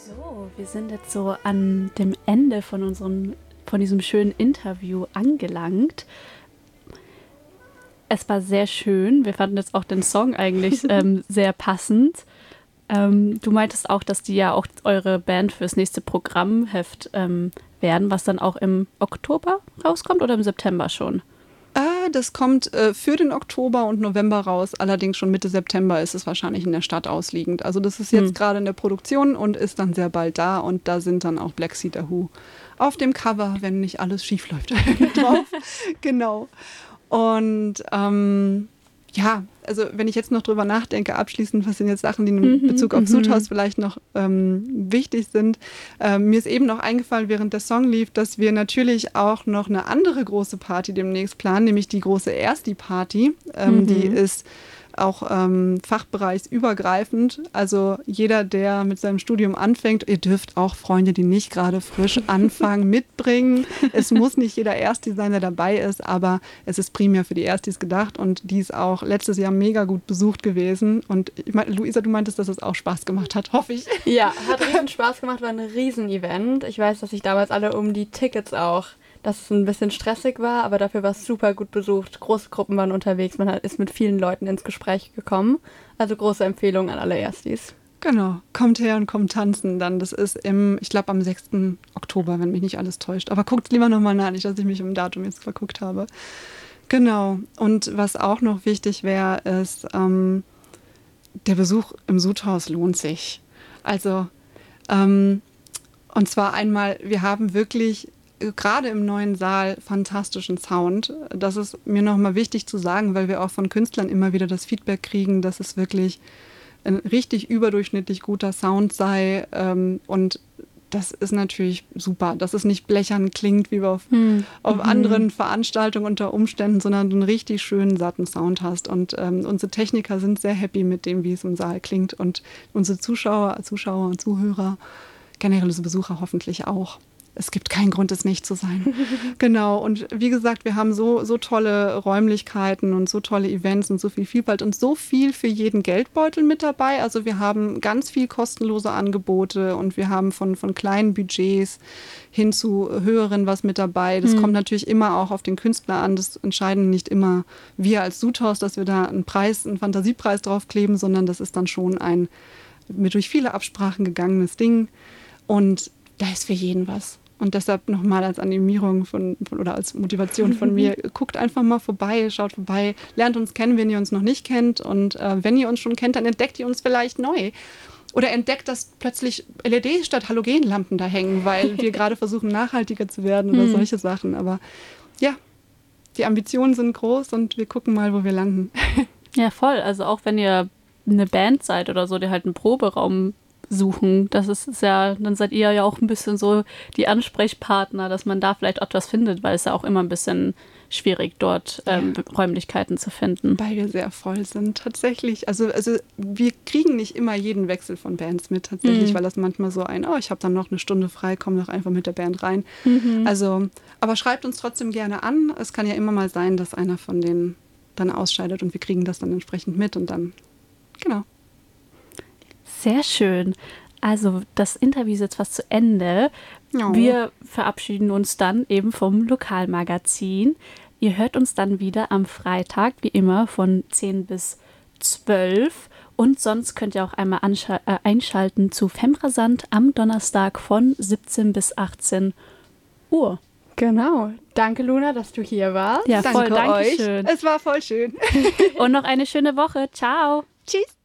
So, wir sind jetzt so an dem Ende von diesem schönen Interview angelangt. Es war sehr schön. Wir fanden jetzt auch den Song eigentlich sehr passend. Du meintest auch, dass die ja auch eure Band fürs nächste Programmheft werden, was dann auch im Oktober rauskommt oder im September schon? Das kommt für den Oktober und November raus. Allerdings schon Mitte September ist es wahrscheinlich in der Stadt ausliegend. Also das ist jetzt gerade in der Produktion und ist dann sehr bald da. Und da sind dann auch Black Cedar Who auf dem Cover, wenn nicht alles schief läuft, drauf. Genau. Und ja, also wenn ich jetzt noch drüber nachdenke, abschließend, was sind jetzt Sachen, die in Bezug auf Sudhaus vielleicht noch wichtig sind. Mir ist eben noch eingefallen, während der Song lief, dass wir natürlich auch noch eine andere große Party demnächst planen, nämlich die große Ersti-Party. Die ist auch fachbereichsübergreifend. Also jeder, der mit seinem Studium anfängt, ihr dürft auch Freunde, die nicht gerade frisch anfangen, mitbringen. Es muss nicht jeder Ersti sein, der dabei ist, aber es ist primär für die Erstis gedacht und die ist auch letztes Jahr mega gut besucht gewesen. Und ich meine, Luisa, du meintest, dass es auch Spaß gemacht hat, hoffe ich. Ja, hat riesen Spaß gemacht, war ein Riesen-Event. Ich weiß, dass sich damals alle um die Tickets auch, dass es ein bisschen stressig war, aber dafür war es super gut besucht. Große Gruppen waren unterwegs, man ist mit vielen Leuten ins Gespräch gekommen. Also große Empfehlung an alle Erstis. Genau, kommt her und kommt tanzen dann. Das ist ich glaube am 6. Oktober, wenn mich nicht alles täuscht. Aber guckt lieber nochmal nach, nicht, dass ich mich im Datum jetzt verguckt habe. Genau, und was auch noch wichtig wäre, ist, der Besuch im Sudhaus lohnt sich. Also, und zwar einmal, wir haben wirklich gerade im neuen Saal fantastischen Sound. Das ist mir nochmal wichtig zu sagen, weil wir auch von Künstlern immer wieder das Feedback kriegen, dass es wirklich ein richtig überdurchschnittlich guter Sound sei. Und das ist natürlich super, dass es nicht blechern klingt, wie wir auf anderen Veranstaltungen unter Umständen, sondern du einen richtig schönen, satten Sound hast. Und unsere Techniker sind sehr happy mit dem, wie es im Saal klingt. Und unsere Zuschauer und Zuhörer, generell unsere Besucher hoffentlich auch. Es gibt keinen Grund, es nicht zu sein. Genau. Und wie gesagt, wir haben so tolle Räumlichkeiten und so tolle Events und so viel Vielfalt und so viel für jeden Geldbeutel mit dabei. Also wir haben ganz viel kostenlose Angebote und wir haben von kleinen Budgets hin zu höheren was mit dabei. Das kommt natürlich immer auch auf den Künstler an. Das entscheiden nicht immer wir als Sudhaus, dass wir da einen Fantasiepreis draufkleben, sondern das ist dann schon ein durch viele Absprachen gegangenes Ding. Und da ist für jeden was. Und deshalb nochmal als Animierung oder als Motivation von mir, guckt einfach mal vorbei, schaut vorbei, lernt uns kennen, wenn ihr uns noch nicht kennt. Und wenn ihr uns schon kennt, dann entdeckt ihr uns vielleicht neu. Oder entdeckt, dass plötzlich LEDs statt Halogenlampen da hängen, weil wir gerade versuchen, nachhaltiger zu werden oder solche Sachen. Aber ja, die Ambitionen sind groß und wir gucken mal, wo wir landen. Ja, voll. Also auch wenn ihr eine Band seid oder so, die halt einen Proberaum suchen. Das ist ja, dann seid ihr ja auch ein bisschen so die Ansprechpartner, dass man da vielleicht auch was findet, weil es ja auch immer ein bisschen schwierig, dort Räumlichkeiten zu finden. Weil wir sehr voll sind, tatsächlich. Also wir kriegen nicht immer jeden Wechsel von Bands mit, tatsächlich, weil das manchmal so ich habe dann noch eine Stunde frei, komm doch einfach mit der Band rein. Also, aber schreibt uns trotzdem gerne an. Es kann ja immer mal sein, dass einer von denen dann ausscheidet und wir kriegen das dann entsprechend mit und dann, genau. Sehr schön. Also das Interview ist jetzt fast zu Ende. Oh. Wir verabschieden uns dann eben vom Lokalmagazin. Ihr hört uns dann wieder am Freitag, wie immer, von 10 bis 12. Und sonst könnt ihr auch einmal einschalten zu Femrasant am Donnerstag von 17 bis 18 Uhr. Genau. Danke, Luna, dass du hier warst. Ja, voll. Danke euch. Es war voll schön. Und noch eine schöne Woche. Ciao. Tschüss.